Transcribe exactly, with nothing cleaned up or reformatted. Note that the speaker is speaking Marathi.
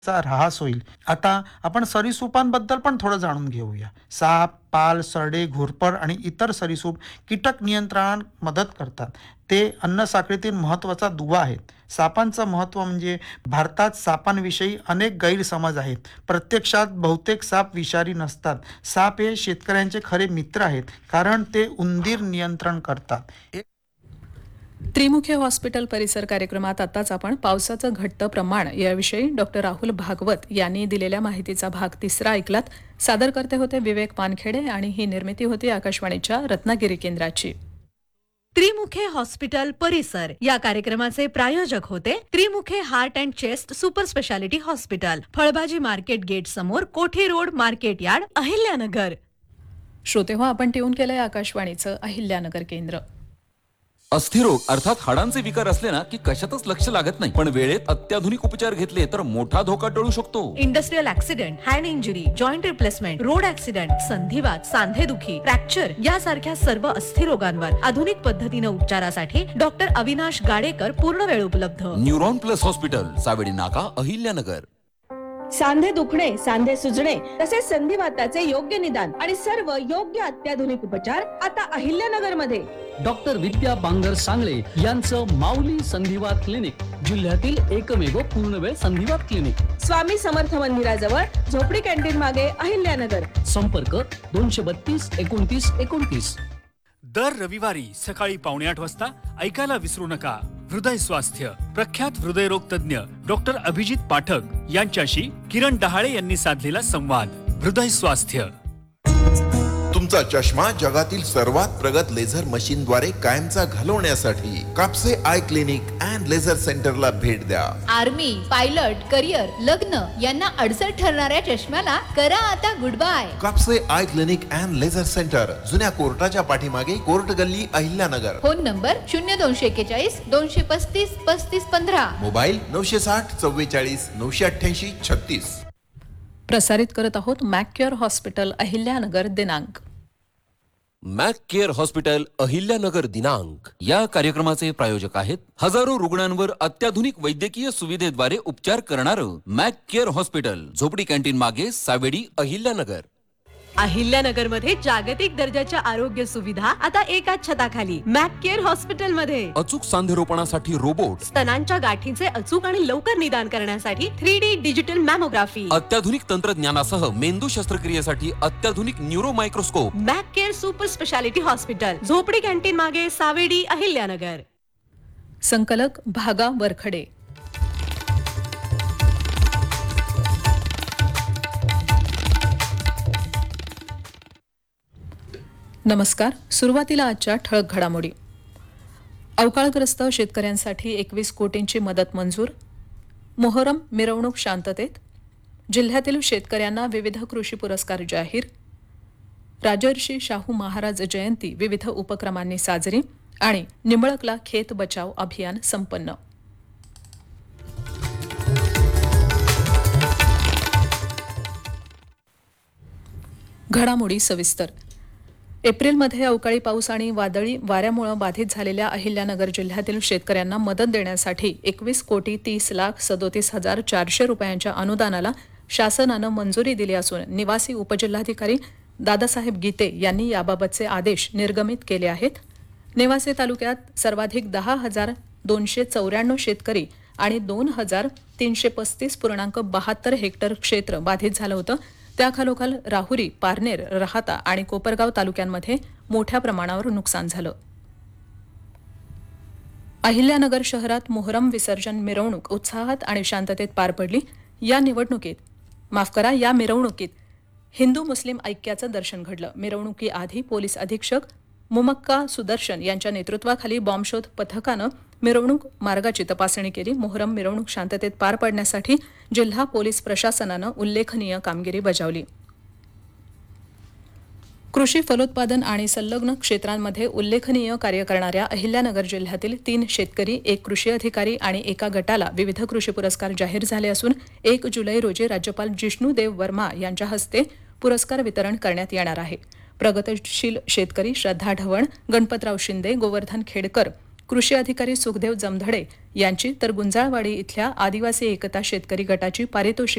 चा ऱ्हास होईल. आता आपण सरीसृपांबद्दल पण थोडं जाणून घेऊया. साप, पाल, सरडे, घोरपड आणि इतर सरीसृप कीटक नियंत्रणात मदत करतात. ते अन्न साखळीतील महत्त्वाचा दुवा आहेत. सापांचं महत्त्व म्हणजे भारतात सापांविषयी अनेक गैरसमज आहेत. प्रत्यक्षात बहुतेक साप विषारी नसतात. साप हे शेतकऱ्यांचे खरे मित्र आहेत, कारण ते उंदीर नियंत्रण करतात. एक त्रिमुखे हॉस्पिटल परिसर कार्यक्रमात आताच आपण पावसाचं घट्ट प्रमाण याविषयी डॉक्टर राहुल भागवत यांनी दिलेल्या माहितीचा भाग तिसरा ऐकलात. सादर करते होते विवेक पानखेडे आणि ही निर्मिती होती आकाशवाणीच्या रत्नागिरी केंद्राची. त्रिमुखे हॉस्पिटल परिसर या कार्यक्रमाचे प्रायोजक होते Trimukhe heart and chest super speciality hospital, फळभाजी मार्केट गेट समोर, कोठी रोड, मार्केट यार्ड, अहिल्यानगर. श्रोते हो, आपण ट्यून केलंय आकाशवाणीचं अहिल्यानगर केंद्र. अस्थिरोग अर्थात हाडांचे विकार असले ना की कशातच लक्ष लागत नाही, पण वेळेत अत्याधुनिक उपचार घेतले तर मोठा धोका टळू शकतो. Industrial accident, hand injury, joint replacement, road accident, संधिवात, सांधेदुखी, fracture यासारख्या सर्व अस्थिरोगांवर आधुनिक पद्धतीने उपचारासाठी डॉक्टर अविनाश गाडेकर पूर्ण वेळ उपलब्ध. न्यूरॉन प्लस हॉस्पिटल, सावेडी नाका, अहिल्यानगर. सांधे दुखणे, सांधे सुजणे तसेच संधिवाताचे योग्य निदान आणि सर्व योग्य अत्याधुनिक उपचार आता अहिल्यानगर मध्ये. डॉक्टर विद्या बांगर सांगळे यांचं माऊली संधिवात क्लिनिक जिल्ह्यातील एकमेव पूर्णवेळ संधिवात क्लिनिक. स्वामी समर्थ मंदिराजवळ झोपडी कॅन्टीन मागे अहिल्यानगर. संपर्क दोनशे बत्तीस एकोणतीस एकोणतीस. दर रविवारी सकाळी पावणे आठ वाजता ऐकायला विसरू नका हृदय स्वास्थ्य. प्रख्यात हृदयरोग तज्ञ डॉक्टर अभिजित पाठक यांच्याशी किरण डहाळे यांनी साधलेला संवाद. हृदय स्वास्थ्य. तुमचा चष्मा जगातील सर्वात प्रगत लेझर मशीन द्वारे कायमचा घालवण्यासाठी Kapse eye clinic and laser सेंटरला भेट द्या. आर्मी, पायलट, करिअर, लग्न यांना अडचण ठरणाऱ्या चष्म्याला करा आता good bye. Kapse eye clinic and laser centre, जुन्या कोर्टाच्या पाठीमागे, कोर्ट गल्ली, अहिल्यानगर. फोन नंबर शून्य दोनशे एक्केचाळीस दोनशे पस्तीस पस्तीस पंधरा. मोबाईल नऊशे साठ चव्वेचाळीस नऊशे अठ्ठ्याऐंशी छत्तीस. प्रसारित करत आहोत मॅक केअर हॉस्पिटल अहिल्यानगर दिनांक. मॅक केअर हॉस्पिटल अहिल्यानगर दिनांक या कार्यक्रमाचे प्रायोजक आहेत हजारो रुग्णांवर अत्याधुनिक वैद्यकीय सुविधेद्वारे उपचार करणारं मॅक केअर हॉस्पिटल, झोपडी कॅन्टीन मागे, सावेडी, अहिल्यानगर. अहिल्यानगर मध्ये जागतिक दर्जाच्या आरोग्य सुविधा आता एकाच छताखाली मॅक केअर हॉस्पिटल मध्ये. अचूक सांधेरोपणासाठी रोबोट, स्तनांच्या गाठीचे अचूक आणि लवकर निदान करण्यासाठी थ्री डी डिजिटल मॅमोग्राफी, अत्याधुनिक तंत्रज्ञानासह मेंदू शस्त्रक्रियेसाठी अत्याधुनिक neuro microscope. Mac care super speciality hospital, झोपडी कॅन्टीन मागे, सावेडी, अहिल्यानगर. संकलक भागा वरखडे. नमस्कार. सुरुवातीला आजच्या ठळक घडामोडी. अवकाळग्रस्त शेतकऱ्यांसाठी एकवीस कोटींची मदत मंजूर. मोहरम मिरवणूक शांततेत. जिल्ह्यातील शेतकऱ्यांना विविध कृषी पुरस्कार जाहीर. राजर्षी शाहू महाराज जयंती विविध उपक्रमांनी साजरी. आणि निंबळकला खेत बचाव अभियान संपन्न. घडामोडी सविस्तर. एप्रिलमध्ये अवकाळी पाऊस आणि वादळी वाऱ्यामुळे बाधित झालेल्या अहिल्यानगर जिल्ह्यातील शेतकऱ्यांना मदत देण्यासाठी एकवीस कोटी तीस लाख सदोतीस हजार चारशे रुपयांच्या अनुदानाला शासनानं मंजुरी दिली असून निवासी उपजिल्हाधिकारी दादासाहेब गीते यांनी याबाबतचे आदेश निर्गमित केले आहेत. नेवासे तालुक्यात सर्वाधिक दहा हजार दोनशे चौऱ्याण्णव शेतकरी आणि दोन हजार तीनशे पस्तीस पूर्णांक बहात्तर हेक्टर क्षेत्र बाधित झालं होतं. त्याखालोखाल राहुरी, पारनेर, राहाता आणि कोपरगाव तालुक्यांमध्ये मोठ्या प्रमाणावर नुकसान झालं. अहिल्यानगर शहरात मोहरम विसर्जन मिरवणूक उत्साहात आणि शांततेत पार पडली. या निवडणुकीत माफ करा या मिरवणुकीत हिंदू मुस्लिम ऐक्याचं दर्शन घडलं. मिरवणुकीआधी पोलीस अधीक्षक मुमक्का सुदर्शन यांच्या नेतृत्वाखाली बॉम्बशोध पथकानं मिरवणूक मार्गाची तपासणी केली. मोहरम मिरवणूक शांततेत पार पाडण्यासाठी जिल्हा पोलीस प्रशासनानं उल्लेखनीय कामगिरी बजावली. कृषी फलोत्पादन आणि संलग्न क्षेत्रांमध्ये उल्लेखनीय कार्य करणाऱ्या अहिल्यानगर जिल्ह्यातील तीन शेतकरी, एक कृषी अधिकारी आणि एका गटाला विविध कृषी पुरस्कार जाहीर झाले असून एक जुलै रोजी राज्यपाल जिष्णुदेव वर्मा यांच्या हस्ते पुरस्कार वितरण करण्यात येणार आहे. प्रगतशील शेतकरी श्रद्धा ढवण, गणपतराव शिंदे, गोवर्धन खेडकर, कृषी अधिकारी सुखदेव जमधडे यांची तर गुंजाळवाडी इथल्या आदिवासी एकता शेतकरी गटाची पारितोषिक